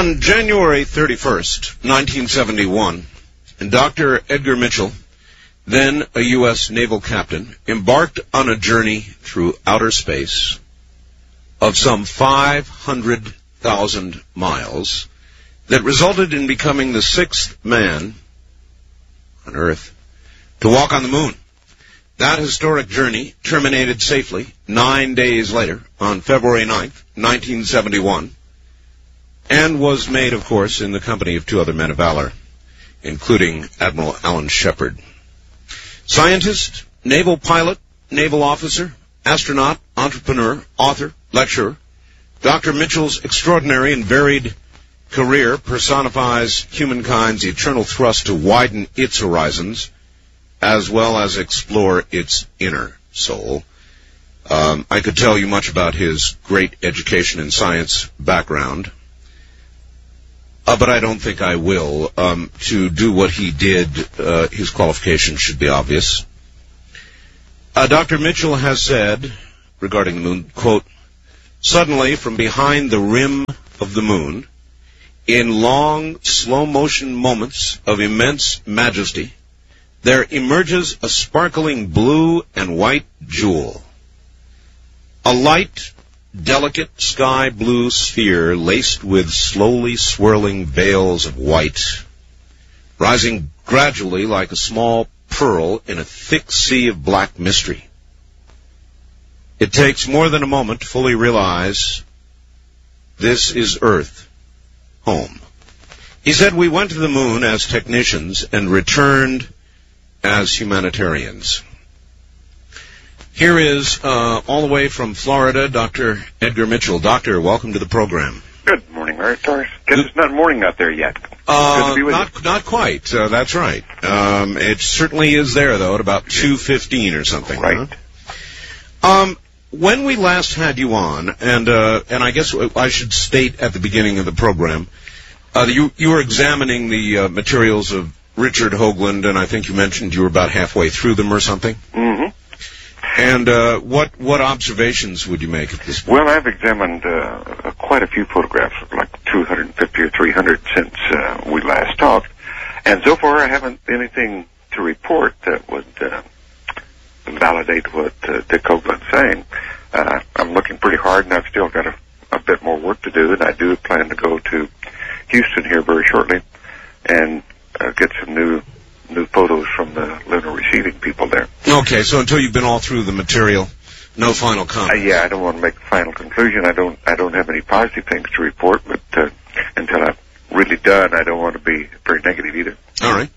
On January 31st, 1971, Dr. Edgar Mitchell, then a U.S. naval captain, embarked on a journey through outer space of some 500,000 miles that resulted in becoming the sixth man on Earth to walk on the moon. That historic journey terminated safely 9 days later on February 9th, 1971, and was made, of course, in the company of two other men of valor, including Admiral Alan Shepard. Scientist, naval pilot, naval officer, astronaut, entrepreneur, author, lecturer, Dr. Mitchell's extraordinary and varied career personifies humankind's eternal thrust to widen its horizons as well as explore its inner soul. I could tell you much about his great education and science background, but I don't think I will. To do what he did, his qualifications should be obvious. Dr. Mitchell has said, regarding the moon, quote, "Suddenly, from behind the rim of the moon, in long, slow-motion moments of immense majesty, there emerges a sparkling blue and white jewel. A light, delicate sky blue sphere laced with slowly swirling veils of white, rising gradually like a small pearl in a thick sea of black mystery. It takes more than a moment to fully realize this is Earth, home." He said, "We went to the moon as technicians and returned as humanitarians." Here is, all the way from Florida, Dr. Edgar Mitchell. Doctor, welcome to the program. Good morning, Larry. Sorry, it's not morning out there yet. Good to be with you. Not quite. That's right. It certainly is there, though, at about 2:15 or something. Right. Huh? When we last had you on, and I guess I should state at the beginning of the program, you were examining the materials of Richard Hoagland, and I think you mentioned you were about halfway through them or something. Mm-hmm. And what observations would you make at this point? Well, I've examined quite a few photographs, like 250 or 300 since we last talked, and so far I haven't anything to report that would validate what Dick Hoagland's saying. I'm looking pretty hard, and I've still got a bit more work to do, and I do plan to go to Houston here very shortly and get some new photos from the lunar receiving people there. Okay, so until you've been all through the material, no final comment. Yeah, I don't want to make a final conclusion. I don't have any positive things to report, but until I'm really done, I don't want to be very negative either. All right.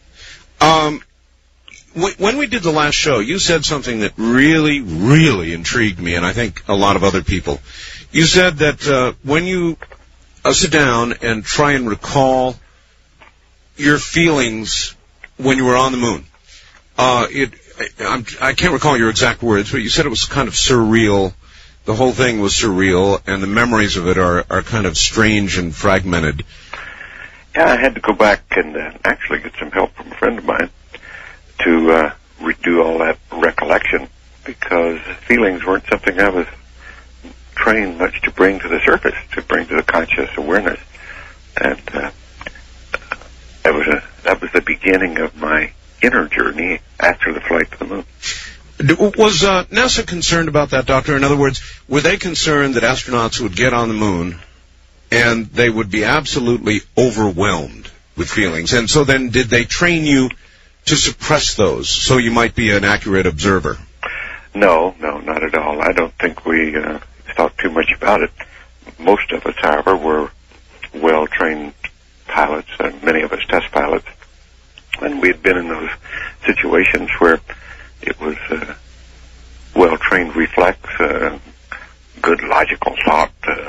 When we did the last show, you said something that really, really intrigued me, and I think a lot of other people. You said that when you sit down and try and recall your feelings when you were on the moon, I can't recall your exact words, but you said it was kind of surreal. The whole thing was surreal, and the memories of it are kind of strange and fragmented. Yeah, I had to go back and actually get some help from a friend of mine to redo all that recollection, because feelings weren't something I was trained much to bring to the surface, to bring to the conscious awareness. And that was the beginning of my inner journey after the flight to the moon. Was NASA concerned about that, Doctor? In other words, were they concerned that astronauts would get on the moon and they would be absolutely overwhelmed with feelings? And so then did they train you to suppress those so you might be an accurate observer? No, not at all. I don't think we thought too much about it. Most of us, however, were well-trained pilots, and many of us test pilots, and we had been in those situations where it was well-trained reflex, good logical thought,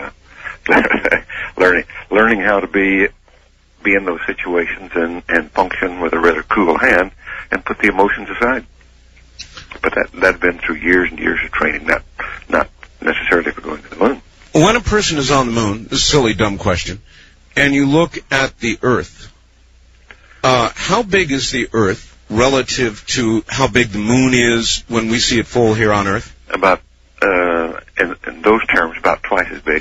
learning how to be in those situations and function with a rather cool hand and put the emotions aside. But that had been through years and years of training, not necessarily for going to the moon. When a person is on the moon, this is a silly, dumb question, and you look at the Earth, how big is the Earth relative to how big the moon is when we see it full here on Earth? About, in those terms, about twice as big.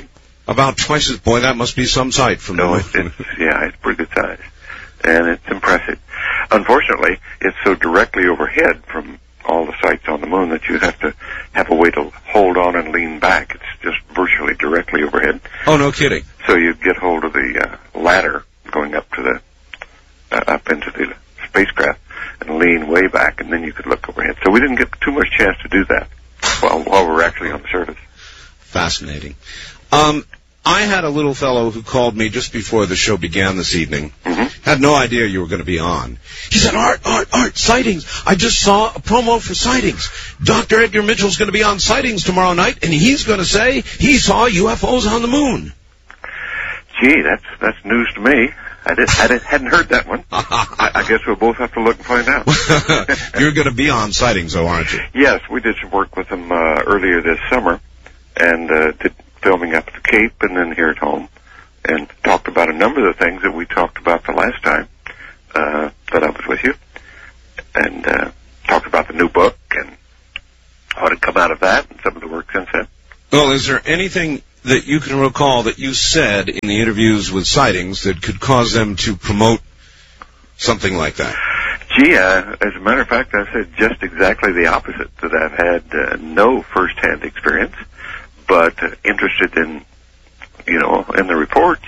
About twice as... Boy, that must be some sight from No, the moon. it's pretty good size. And it's impressive. Unfortunately, it's so directly overhead from all the sites on the moon that you have to have a way to hold on and lean back. It's just virtually directly overhead. Oh, no kidding. So you get hold of the ladder going up to the up into the spacecraft and lean way back, and then you could look overhead. So we didn't get too much chance to do that while we're actually on the surface. Fascinating. I had a little fellow who called me just before the show began this evening. Mm-hmm. Had no idea you were going to be on. He said, Art, sightings. I just saw a promo for sightings. Dr. Edgar Mitchell's going to be on sightings tomorrow night, and he's going to say he saw UFOs on the moon. Gee, that's news to me. I hadn't heard that one. I guess we'll both have to look and find out. You're going to be on sightings, though, aren't you? Yes, we did some work with them earlier this summer, and did filming up at the Cape and then here at home, and talked about a number of the things that we talked about the last time that I was with you, and talked about the new book and what had come out of that and some of the work since then. Well, is there anything that you can recall that you said in the interviews with sightings that could cause them to promote something like that? Gee, as a matter of fact, I said just exactly the opposite, that I've had no first-hand experience, but interested in, in the reports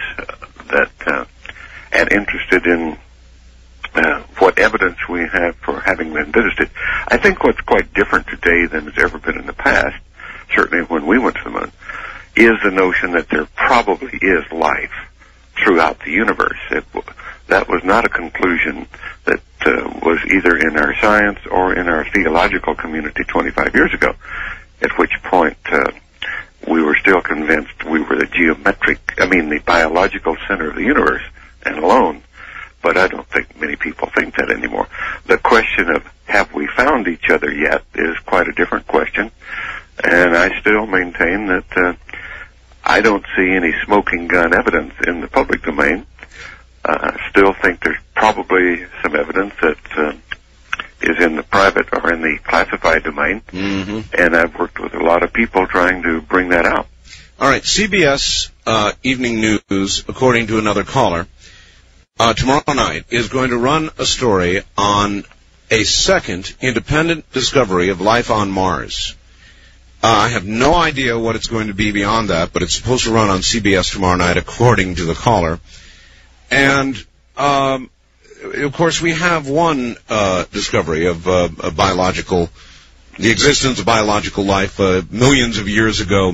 and interested in what evidence we have for having been visited. I think what's quite different today than has ever been in the past, certainly when we went to the moon, is the notion that there probably is life throughout the universe. That was not a conclusion that was either in our science or in our theological community 25 years ago, at which point we were still convinced we were the biological center of the universe and alone. But I don't think many people think that anymore. The question of have we found each other yet is quite a different question, and I still maintain that I don't see any smoking gun evidence in the public domain. Still think there's probably some evidence that is in the private or in the classified domain, and I've worked with a lot of people trying to bring that out. All right, CBS Evening News, according to another caller, tomorrow night is going to run a story on a second independent discovery of life on Mars. I have no idea what it's going to be beyond that, but it's supposed to run on CBS tomorrow night, according to the caller. And, of course, we have one discovery of the existence of biological life millions of years ago,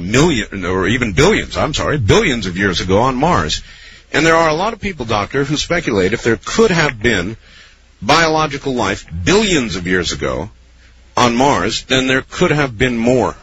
billions of years ago on Mars. And there are a lot of people, Doctor, who speculate if there could have been biological life billions of years ago on Mars, then there could have been more.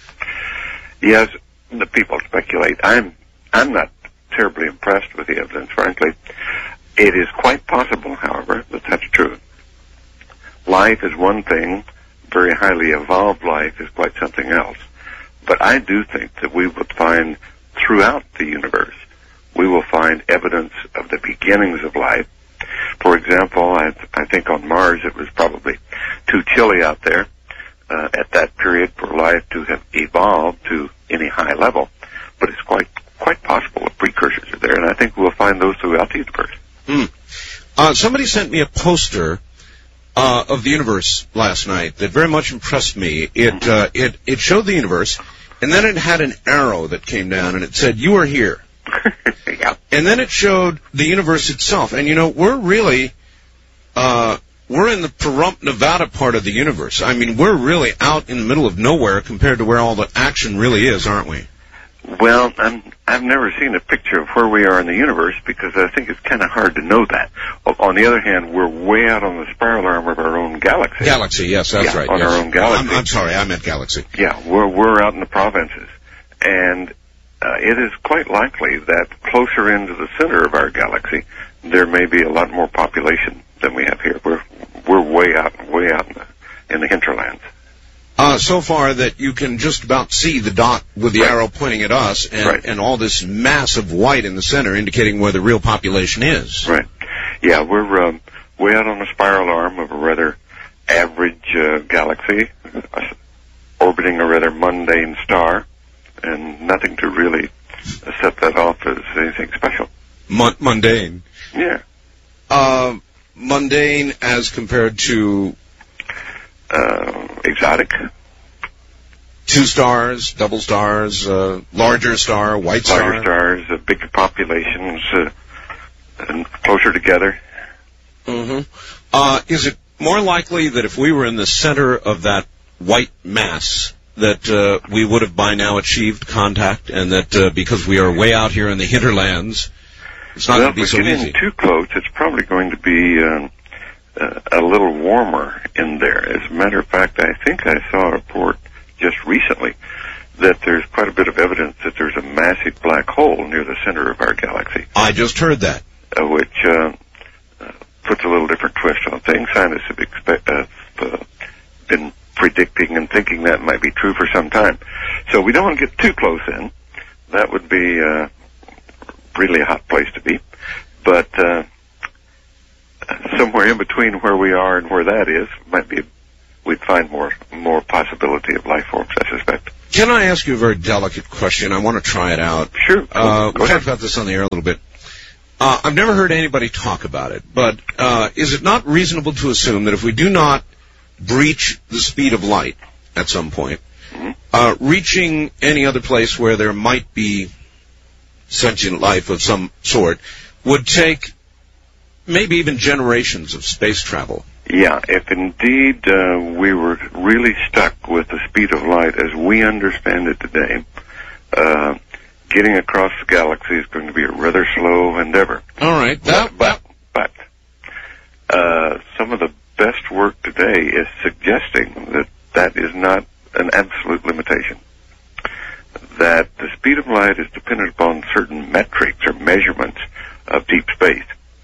Yes, the people speculate. I'm not terribly impressed with the evidence, frankly. It is quite possible, however, that that's true. Life is one thing. Very highly evolved life is quite something else. But I do think that we will find throughout the universe, we will find evidence of the beginnings of life. For example, I think on Mars it was probably too chilly out there at that period for life to have evolved to any high level. But it's quite possible the precursors are there, and I think we'll find those throughout the universe. Somebody sent me a poster of the universe last night that very much impressed me. It showed the universe, and then it had an arrow that came down, and it said, "You are here." Yeah. And then it showed the universe itself. And, we're really, we're in the Pahrump, Nevada part of the universe. I mean, we're really out in the middle of nowhere compared to where all the action really is, aren't we? Well, I've never seen a picture of where we are in the universe because I think it's kind of hard to know that. On the other hand, we're way out on the spiral arm of our own galaxy. Galaxy, yes, that's right. On yes. our own galaxy. I'm sorry, I meant galaxy. Yeah, we're out in the provinces. And it is quite likely that closer into the center of our galaxy, there may be a lot more population than we have here. We're way out in the hinterlands. So far that you can just about see the dot with the arrow pointing at us, and all this mass of white in the center indicating where the real population is. Right. Yeah, we're way out on the spiral arm of a rather average galaxy, orbiting a rather mundane star, and nothing to really set that off as anything special. Mundane. Yeah. Mundane as compared to? Exotic. 2 stars, double stars, larger star, white star? Larger stars, bigger populations, and closer together. Mm-hmm. Is it more likely that if we were in the center of that white mass that we would have by now achieved contact, and that because we are way out here in the hinterlands, it's not going to be so easy? If we get in too close, it's probably going to be a little warmer in there. As a matter of fact, I think I saw a report just recently that there's quite a bit of evidence that there's a massive black hole near the center of our galaxy. I just heard that. Which puts a little different twist on things. Scientists have been predicting and thinking that might be true for some time. So we don't want to get too close in. That would be really a hot place to be. But somewhere in between where we are and where that is might be, we'd find more possibility of life forms, I suspect. Can I ask you a very delicate question? I want to try it out. Sure. We talked about this on the air a little bit. I've never heard anybody talk about it, but is it not reasonable to assume that if we do not breach the speed of light at some point, reaching any other place where there might be sentient life of some sort would take maybe even generations of space travel? Yeah, if indeed we were really stuck with the speed of light as we understand it today, getting across the galaxy is going to be a rather slow endeavor. All right. But some of the best work today is suggesting that that is not an absolute limitation. That the speed of light is dependent upon certain metrics or measurements of deep space,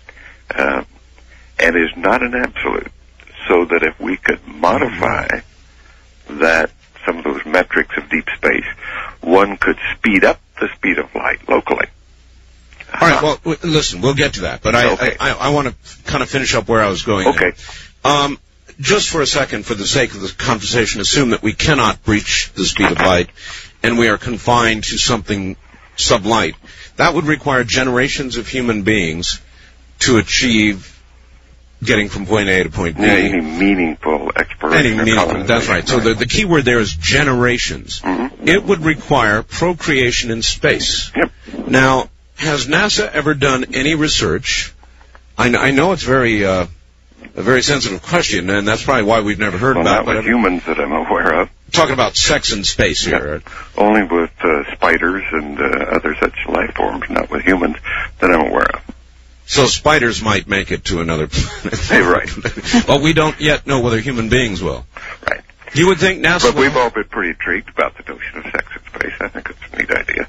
and is not an absolute. So that if we could modify that, some of those metrics of deep space, one could speed up the speed of light locally. All right, well, listen, we'll get to that, but I want to kind of finish up where I was going. Okay. Just for a second, for the sake of the conversation, assume that we cannot breach the speed of light, and we are confined to something sublight. That would require generations of human beings to achieve getting from point A to point B. Any meaningful exploration. That's right. So the key word there is generations. Mm-hmm. It would require procreation in space. Yep. Now, has NASA ever done any research? I know it's a very sensitive question, and that's probably why we've never heard about it. Not with humans that I'm aware of. Talking about sex in space here. Only with spiders and other such life forms, not with humans that I'm aware of. So spiders might make it to another planet. Hey, right. But we don't yet know whether human beings will. Right. You would think NASA But we've all been pretty intrigued about the notion of sex in space. I think it's a neat idea.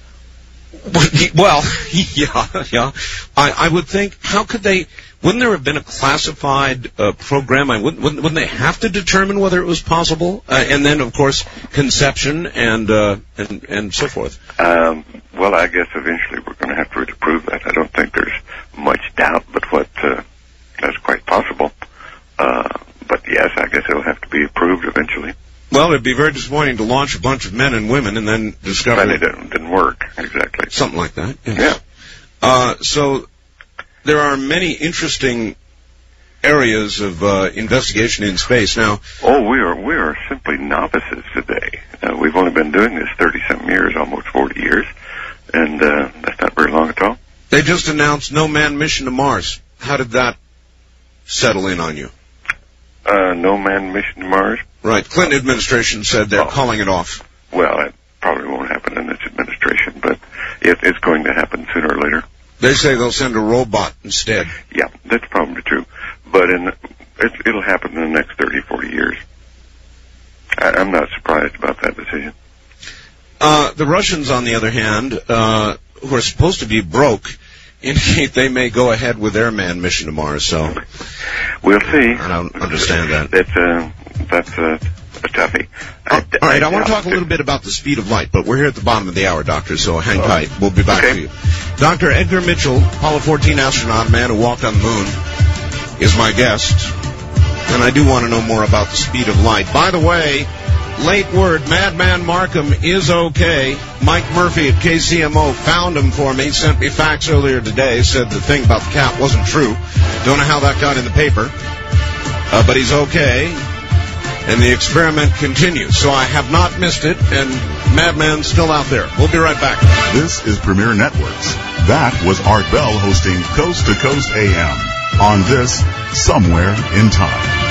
Well, yeah. I would think, how could they, wouldn't there have been a classified program? Wouldn't they have to determine whether it was possible? And then, of course, conception and so forth. Well, I guess eventually we're going to have to really prove that. I don't think there's much doubt but what that's quite possible. But yes, I guess it'll have to be approved eventually. Well, it'd be very disappointing to launch a bunch of men and women and then discover it didn't work. Exactly. Something like that. Yes. Yeah. So there are many interesting areas of investigation in space now. Oh, we are simply novices today. We've only been doing this 30-some years, almost 40 years, and that's not very long at all. They just announced no manned mission to Mars. How did that settle in on you? No manned mission to Mars? Right. Clinton administration said they're calling it off. Well, it probably won't happen in this administration, but it's going to happen sooner or later. They say they'll send a robot instead. Yeah, that's probably true. But it'll happen in the next 30, 40 years. I'm not surprised about that decision. The Russians, on the other hand, who are supposed to be broke, indicate they may go ahead with their manned mission to Mars. So we'll see. I don't understand that. That's a toughie. All right, I want to talk a little bit about the speed of light, but we're here at the bottom of the hour, Doctor, so hang tight. We'll be back to you. Dr. Edgar Mitchell, Apollo 14 astronaut, man who walked on the moon, is my guest. And I do want to know more about the speed of light. By the way, late word, Madman Markham is okay. Mike Murphy at KCMO found him for me, sent me fax earlier today, said the thing about the cat wasn't true. Don't know how that got in the paper, but he's okay, and the experiment continues. So I have not missed it, and Madman's still out there. We'll be right back. This is Premier Networks. That was Art Bell hosting Coast to Coast AM on this Somewhere in Time.